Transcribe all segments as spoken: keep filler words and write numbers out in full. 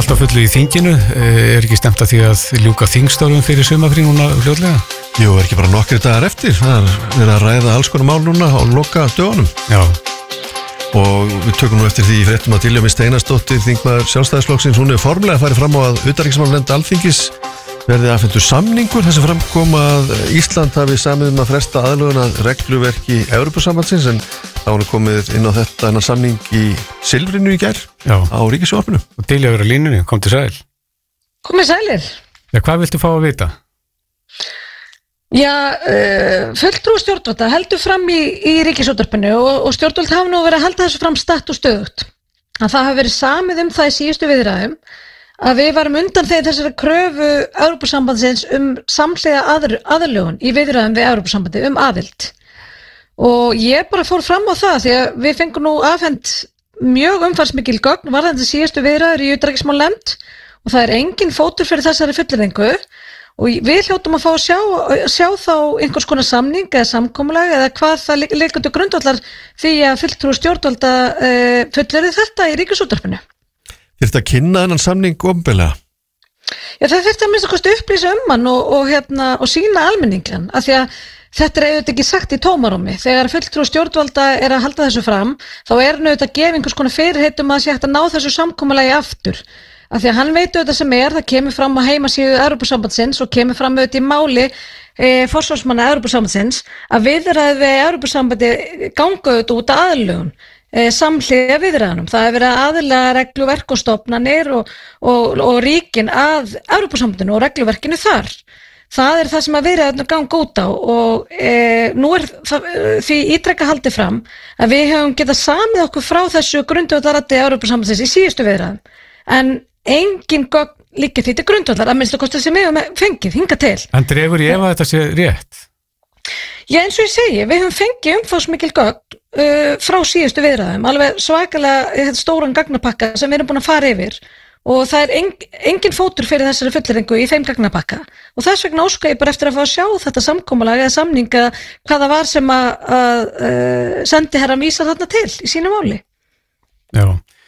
allt á fullu í þinginu, er ekki stemt að því að ljúka þingstörfum fyrir sumarfrí núna fljótlega? Jú, er ekki bara nokkrir dagar eftir, það er verið að ræða alls konar mál núna á loka dögunum. Já. Og við tökum nú eftir því í fréttum að Diljá Mist Einarsdóttir, þingmaður Sjálfstæðisflokksins, hún er formlega farið fram á að utanríkismálanefnd Alþingis verði afhentur samningur þess að framkom að Ísland hafi samið um að fresta aðlögun að regluverki Evrópusambandsins, en þá er komið inn á þetta hennar samning í Silfrinu í gær. Já. Á ríkissjónvarpinu. Og Diljá er á línunni, kom til sæl. Komið sælir. Ja, hvað viltu fá að vita? Já, uh, fulltrúi stjórnvalda heldur fram í, í ríkisútvarpinu og, og stjórnvald hafa nú verið að halda þessu fram statt og stöðugt. Að það hafi verið samið um það í síðustu viðræðum að við varum undan þegar þessari kröfu Evrópusambandsins um samhliða aður, aðlögun í viðræðum við Evrópusambandi um aðild. Og ég bara fór fram á það því að við fengum nú afhent mjög umfangsmikil gögn varðandi síðustu viðræður í utanríkismálanefnd og það er engin fótur fyrir þessari fullyrðingu. Og við hljótum að fá að sjá, sjá þá einhvers konar samning eða samkomulag eða hvað það liggur til grundvallar því að fulltrúi stjórnvalda uh, fullyrði þetta í ríkisútvarpinu. Þyrfti að kynna þennan samning opinberlega? Já, það þyrfti að minnsta kosti upplýsa um hann og, og, hérna, og sýna almenningan, af því að þetta er auðvitað ekki sagt í tómarúmi. Þegar fulltrúi stjórnvalda er að halda þessu fram, þá er hann auðvitað að gefa einhvers konar fyrirheitum að sé hægt að ná þessu samkomulagi aftur. Af því að hann veit auðvitað sem er, það kemur fram á heimasíðu Evrópusambandsins og kemur fram auðvitað í máli e, forsvarsmanna Evrópusambandsins að viðræði við Evrópusambandi ganga auðvitað út að aðlögun e, samhliða viðræðunum. Það er verið að aðlaga regluverk og stofnanir og, og, og ríkin að Evrópusambandinu og regluverkinu þar. Það er það sem að viðræðunum ganga út á og e, nú er það, því ítrekka haldið fram að við höfum getað samið okkur frá þessu grundvallarati Evrópusambandsins í síðustu viðræðum. En engin gögn líka því til grundvallar að minnstu kosti sem við höfum fengið hinga til. En dregur ég ef að þetta sé rétt? Já, eins og ég segi, við höfum fengið umfangsmikil gögn uh, frá síðustu viðræðum, alveg svakalega stóran gagnapakka sem við erum búin að fara yfir og það er eng, engin fótur fyrir þessari fullyrðingu í þeim gagnapakka og þess vegna óska ég bara eftir að fá að sjá þetta samkomulag eða samninga hvað það var sem að, að uh, sendi herra vísa þarna til í sínu máli. Já.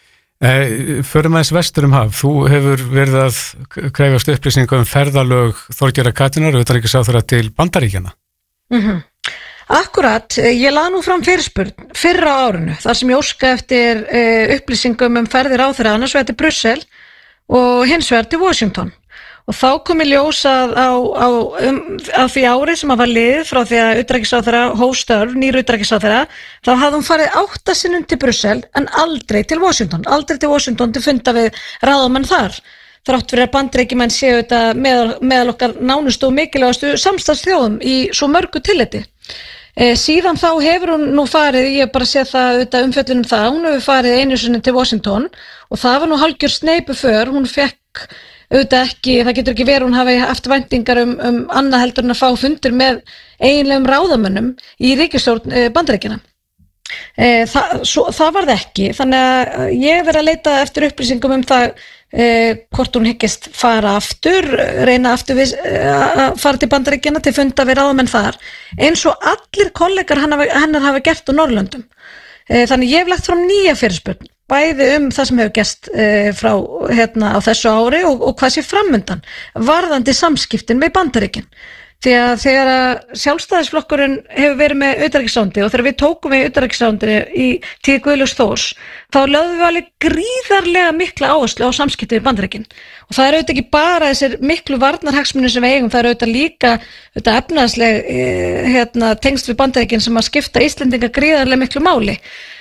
Eh, förum aðeins vestur um haf, þú hefur verið að krefjast upplýsingu um ferðalög Þorgerðar Katrínar og utanríkisráðherra til Bandaríkjanna. Mm-hmm. Akkurat, ég laði nú fram fyrirspurn fyrr á árinu, þar sem ég óska eftir uh, upplýsingum um ferðir ráðherra annars vegar til Brussel og hins vegar til Washington. Og þá kom í ljós að á, á, um, á því ári sem að var liðið frá því að utanríkisráðherra hóf störf, nýr utanríkisráðherra, þá hafði hún farið átta sinnum til Brussel en aldrei til Washington, aldrei til Washington til funda við ráðamenn þar. Þrátt fyrir að Bandaríkjamenn séu þetta meðal, meðal okkar nánustu og mikilvægastu samstarfsþjóðum í svo mörgu tilliti. E, síðan þá hefur hún nú farið, ég hef bara séð það auðvitað umfjöllunum það, hún hefur farið einu sinni til Washington og það var nú hálfgjör sneipu för, hún fekk auðvitað ekki, það getur ekki verið hún hafi haft væntingar um, um annað heldur en að fá fundur með eiginlegum ráðamönnum í ríkisstjórn e, Bandaríkjanna. E, það, svo, það var það ekki, þannig að ég hef verið að leita eftir upplýsingum um það e, hvort hún hyggist fara aftur, reyna aftur við, e, að fara til Bandaríkjanna til funda við ráðamenn þar, eins og allir kollegar hennar, hennar hafa gert á Norðurlöndum. E, þannig ég hef lagt fram nýja fyrirspurn bæði um það sem hefur gerst e, frá hérna á þessu ári og, og hvað sé framundan varðandi samskiptin með Bandaríkin. Því að þegar að Sjálfstæðisflokkurinn hefur verið með utanríkisráðuneytið og þegar við tókum við utanríkisráðuneytið í tíð Guðlaugs Þórs, þá lögðum við alveg gríðarlega mikla áherslu á samskipti við Bandaríkin. Og það er auðvitað ekki bara þessir miklu varnarhagsmunir sem við eigum, það er auðvitað líka auðvitað efnahagsleg e, hérna, tengst við Bandaríkin sem að skipta Íslendinga gríðarlega miklu máli.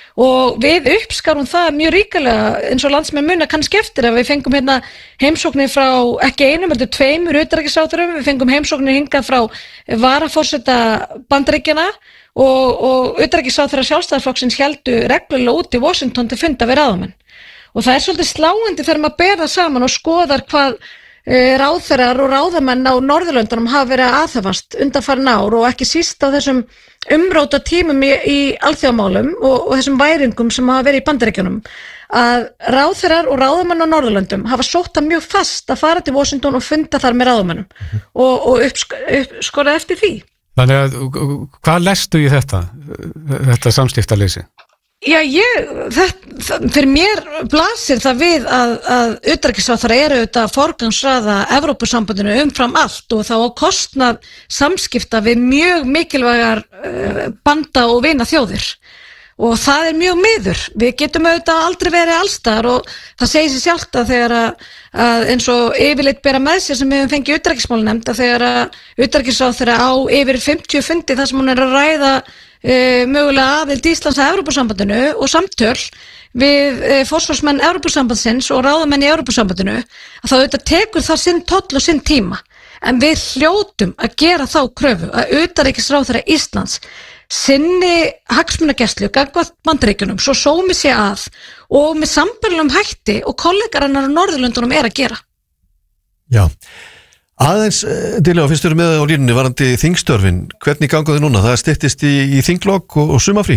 Og við uppskarum það mjög ríkulega eins og landsmenn muna kannski eftir að við fengum hérna heimsóknir frá ekki einum, heldur tveimur utanríkisráðherrum, við fengum heimsóknir hingað frá varaforseta Bandaríkjanna og, og utanríkisráðherra Sjálfstæðisflokksins héldu reglulega út í Washington til funda við ráðamenn. Og það er svolítið sláandi þegar maður ber það saman og skoðar hvað ráðherrar og ráðamenn á Norðurlöndunum hafa verið að aðhafast undanfarin ár og ekki síst á þessum umróta tímum í, í alþjóðamálum og, og þessum væringum sem hafa verið í Bandaríkjunum að ráðherrar og ráðamenn á Norðurlöndum hafa sótt það mjög fast að fara til Washington og funda þar með ráðamennum mm-hmm. og, og uppskorað eftir því. Þannig að hvað lestu í þetta, þetta samskiptaleysi? Já, ég, það, það, fyrir mér blasir það við að, að utanríkisráðherra eru auðvitað að forgangsraða Evrópusambandinu umfram allt og þá á kostnað samskipta við mjög mikilvægar uh, banda og vina þjóðir og það er mjög miður. Við getum auðvitað aldrei verið allstar og það segir sér sjálft að þegar að, að eins og yfirleitt bera með sér sem við höfum fengið utanríkismálanefnd að þegar að utanríkisráðherra á yfir fimmtíu fundi þar sem hún er að ræða Uh, mögulega aðild Íslands að Evrópusambandinu og samtöl við uh, forsvarsmenn Evrópusambandsins og ráðamenn í Evrópusambandinu að þá auðvitað tekur það sinn toll og sinn tíma en við hljótum að gera þá kröfu að utanríkisráðherra Íslands sinni hagsmunagæslu gagnvart Bandaríkjunum svo sómi sé að og með sambærilegum hætti og kollegar hennar á Norðurlöndunum er að gera. Já. Aðeins, Diljá, fyrst eru með á línunni varandi þingstörfin, hvernig gangaði núna? Það styttist í, í þinglok og, og sumafrí?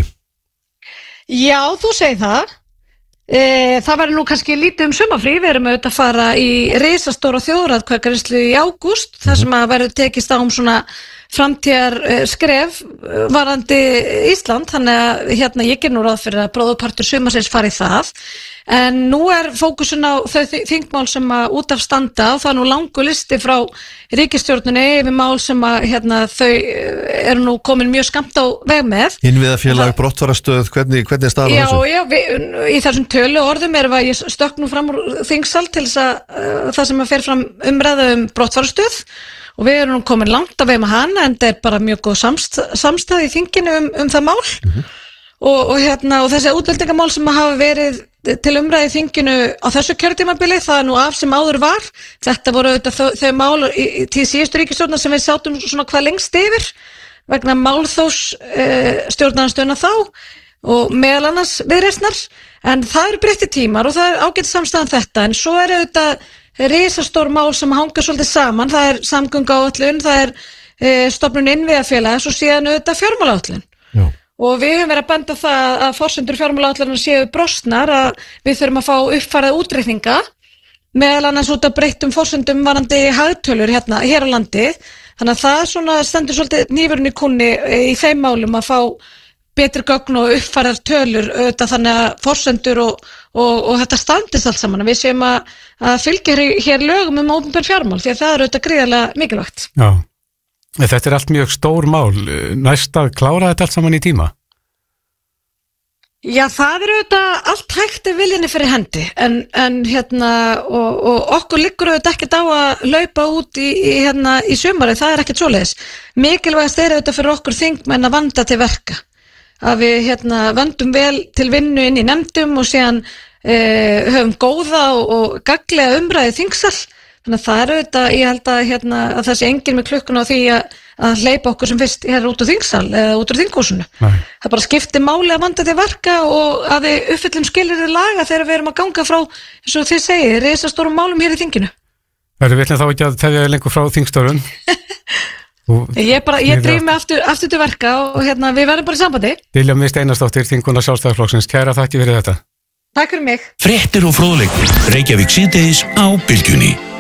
Já, þú segir það. E, það verður nú kannski lítið um sumafrí, við erum auðvitað að fara í risastóra þjóðaratkvæðagreiðslu í ágúst, mm-hmm. þar sem að verður tekist á um svona framtíðar skref varandi Ísland, þannig að hérna ég ger nú ráð fyrir að bróðurpartur sumarsins fari í það. En nú er fókusun á þau þingmál sem að út af standa og það er nú langur listi frá ríkisstjórninni yfir mál sem að hérna, þau eru nú komin mjög skammt á veg með. Innviðafélag, brottfarastöð, hvernig, hvernig er staðan á þessu? Já, já, við, í þessum tölu orðum erum að ég stökk nú fram úr þingsal til þess að uh, það sem að fer fram umræða um brottfarastöð og við erum nú komin langt á veg með hana en það er bara mjög góð samst, samstæð í þinginu um, um það mál. Mm-hmm. Og, og, hérna, og þessi útlendingamál sem hafa verið til umræði í þinginu á þessu kjörtímabili, það er nú af sem áður var. Þetta voru auðvitað þau, þau mál í, í tíð síðustu ríkisstjórnar sem við sátum svona hvað lengst yfir vegna málþós uh, stjórnarandstöðuna þá og meðal annars viðreisnar. En það eru breytti tímar og það er ágætt samstæðan þetta. En svo er auðvitað risastór mál sem hanga svolítið saman. Það er samgönguáætlun, það er uh, stofnun innviðafélags og síðan auðvitað fjármálaáætlun. Já. Og við höfum verið að benda það að forsendur fjármálaáætlunar séu brostnar að við þurfum að fá uppfærða útreikninga meðal annars út af breyttum forsendum varandi hagtölur hérna hér á landi. Þannig að það svona stendur svolítið hnífurinn í kúnni í þeim málum að fá betri gögn og uppfærðar tölur auðvitað þannig að forsendur og, og, og þetta standist allt saman. Við séum að, að fylgja hér lögum um opinber fjármál því að það er auðvitað gríðarlega mikilvægt. Já. Þetta er allt mjög stór mál. Næst að klára þetta allt saman í tíma? Já, það er auðvitað allt hægt ef viljinni fyrir hendi en, en hérna og, og okkur liggur auðvitað ekkert á að laupa út í, í, hérna, í sumari, það er ekkert svoleiðis. Mikilvægast er auðvitað fyrir okkur þingmenn að vanda til verka. Að við hérna vandum vel til vinnu inn í nefndum og síðan eh, höfum góða og, og gagnlega umræði þingsal. Þannig að það er auðvitað, ég held að, hérna, að það sé enginn með klukkuna á því að, að hleypa okkur sem fyrst hér út úr þingsal eða út úr þinghúsinu. Nei. Það bara skiptir máli að vanda til verka og að við uppfyllum skilyrði laga þegar við erum að ganga frá, eins og þið segið, risastórum málum hér í þinginu. Verður við ætlum þá ekki að tefja lengur frá þingstörfum? Ég, bara, ég drif mig aftur, aftur til verka og hérna, við verðum bara í sambandi. Diljá Mist Einarsdóttir, þingkona Sjálfstæðisflokksins, kæra þakki fyrir þetta. Takk fyrir mig. Fréttir og fróðleikur, Reykjavík síðdegis á Bylgjunni.